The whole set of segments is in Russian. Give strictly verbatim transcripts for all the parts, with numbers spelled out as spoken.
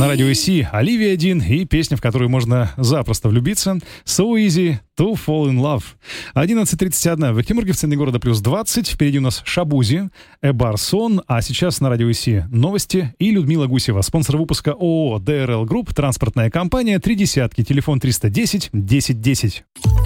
На радио Си Оливия один и песня, в которую можно запросто влюбиться. So easy to fall in love. одиннадцать тридцать один в Екатеринбурге, в центре города плюс двадцать. Впереди у нас Шабузи, Эбар Сон. А сейчас на радио Си новости и Людмила Гусева. Спонсор выпуска ООО ди эр эл Group, транспортная компания «Три десятки». Телефон триста десять десять десять.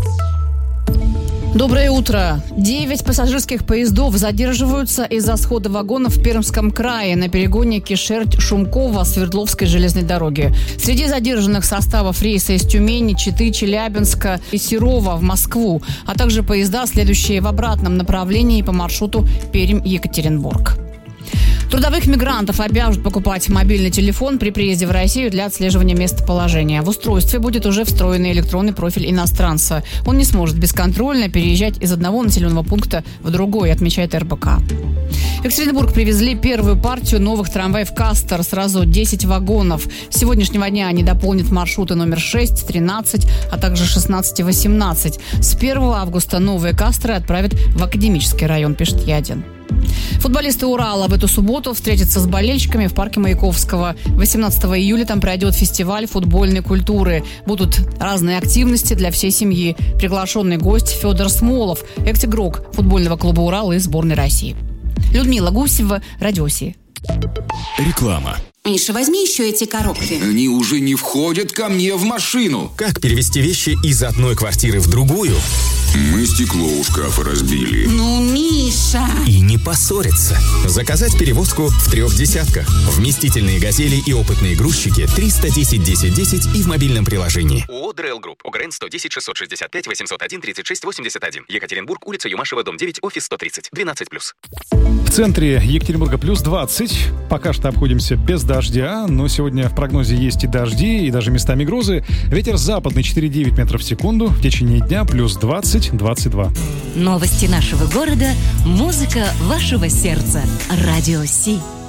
Доброе утро. Девять пассажирских поездов задерживаются из-за схода вагонов в Пермском крае на перегоне Кишерть-Шумкова Свердловской железной дороги. Среди задержанных составов рейса из Тюмени, Читы, Челябинска и Серова в Москву, а также поезда, следующие в обратном направлении по маршруту Пермь-Екатеринбург. Трудовых мигрантов обяжут покупать мобильный телефон при приезде в Россию для отслеживания местоположения. В устройстве будет уже встроенный электронный профиль иностранца. Он не сможет бесконтрольно переезжать из одного населенного пункта в другой, отмечает эр бэ ка. В Екатеринбург привезли первую партию новых трамваев «Кастер», сразу десять вагонов. С сегодняшнего дня они дополнят маршруты номер шесть, тринадцать, а также шестнадцать и восемнадцать. С первого августа новые «Кастеры» отправят в Академический район, пишет Я один. Футболисты Урала в эту субботу встретятся с болельщиками в парке Маяковского. восемнадцатого июля там пройдет фестиваль футбольной культуры. Будут разные активности для всей семьи. Приглашенный гость Федор Смолов, экс-игрок футбольного клуба «Урал» и сборной России. Людмила Гусева, радио Си. Реклама. Миша, возьми еще эти коробки. Они уже не входят ко мне в машину. Как перевести вещи из одной квартиры в другую? Мы стекло у шкафа разбили. Ну, Миша! И не поссориться. Заказать перевозку в трех десятках. Вместительные «Газели» и опытные грузчики триста десять десять десять и в мобильном приложении. ООО ди эр эл Group. ОГРН сто десять шестьсот шестьдесят пять восемьсот один тридцать шесть восемьдесят один. Екатеринбург, улица Юмашева, дом девять, офис сто тридцать. двенадцать плюс. В центре Екатеринбурга плюс двадцать. Пока что обходимся без дождя, но сегодня в прогнозе есть и дожди, и даже местами грозы. Ветер западный четыре целых девять метров в секунду. В течение дня плюс двадцать двадцать два. Новости нашего города, музыка вашего сердца. Радио Си.